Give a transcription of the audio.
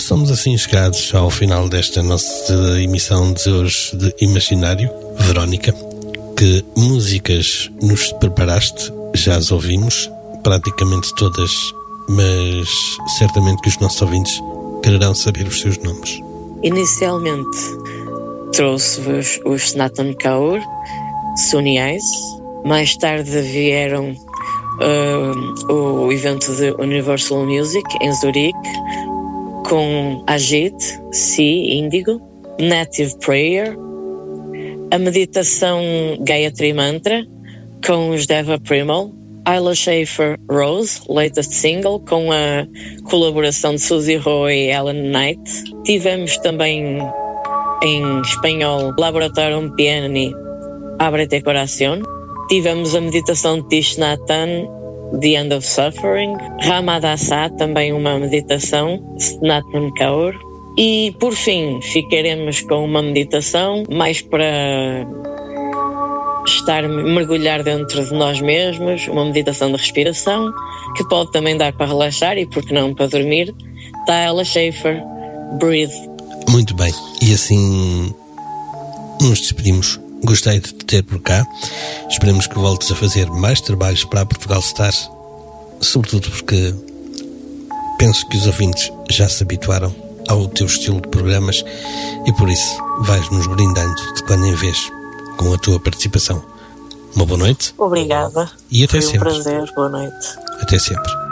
Somos assim chegados ao final desta nossa emissão de hoje de Imaginário. Verónica, que músicas nos preparaste? Já as ouvimos, praticamente todas, mas certamente que os nossos ouvintes quererão saber os seus nomes. Inicialmente trouxe-vos os Snatan Kaur, Sunny Eyes. Mais tarde vieram o evento de Universal Music em Zurique, com Ajit, Sea, Índigo, Native Prayer, a meditação Gayatri Mantra, com os Deva Primal, Ayla Schaefer Rose, latest single, com a colaboração de Suzy Roy e Ellen Knight. Tivemos também em espanhol Laboratorium Piani, Ábrete Corazón. Tivemos a meditação de Thich Nhat Hanh, The End of Suffering, Ramadasa, também uma meditação, Snatan Kaur. E por fim ficaremos com uma meditação mais para mergulhar dentro de nós mesmos, uma meditação de respiração, que pode também dar para relaxar e, por que não, para dormir. Ayla Schaefer, Breathe. Muito bem, e assim nos despedimos. Gostei de te ter por cá. Esperemos que voltes a fazer mais trabalhos para a Portugal Star, sobretudo porque penso que os ouvintes já se habituaram ao teu estilo de programas e por isso vais-nos brindando de quando em vez com a tua participação. Uma boa noite. Obrigada. E até sempre. Foi um prazer. Boa noite. Até sempre.